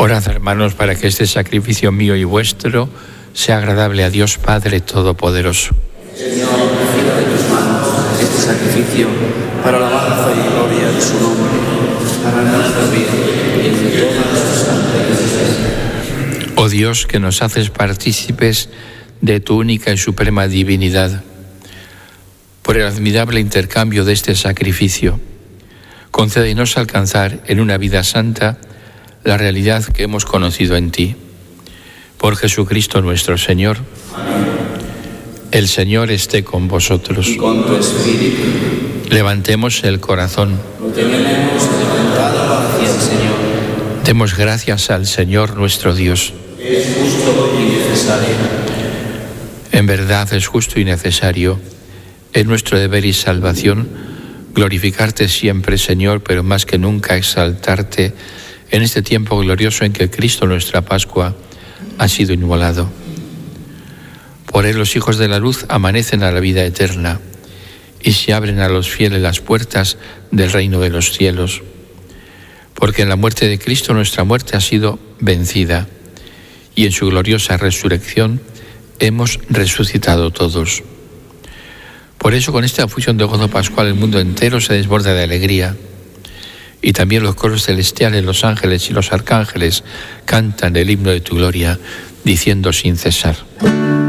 Orad, hermanos, para que este sacrificio mío y vuestro sea agradable a Dios Padre Todopoderoso. Señor, reciba de tus manos este sacrificio para la alabanza y gloria de su nombre, para nuestro bien y el de toda nuestra santa Iglesia. Oh Dios, que nos haces partícipes de tu única y suprema divinidad, por el admirable intercambio de este sacrificio, concédenos alcanzar en una vida santa la realidad que hemos conocido en ti. Por Jesucristo nuestro Señor. Amén. El Señor esté con vosotros. Y con tu espíritu. Levantemos el corazón. Lo tenemos levantado hacia el Señor. Demos gracias al Señor nuestro Dios. Es justo y necesario. En verdad es justo y necesario, es nuestro deber y salvación, glorificarte siempre, Señor, pero más que nunca exaltarte en este tiempo glorioso en que Cristo, nuestra Pascua, ha sido inmolado. Por él los hijos de la luz amanecen a la vida eterna y se abren a los fieles las puertas del reino de los cielos. Porque en la muerte de Cristo nuestra muerte ha sido vencida y en su gloriosa resurrección hemos resucitado todos. Por eso, con esta fusión de gozo pascual, el mundo entero se desborda de alegría. Y también los coros celestiales, los ángeles y los arcángeles cantan el himno de tu gloria, diciendo sin cesar: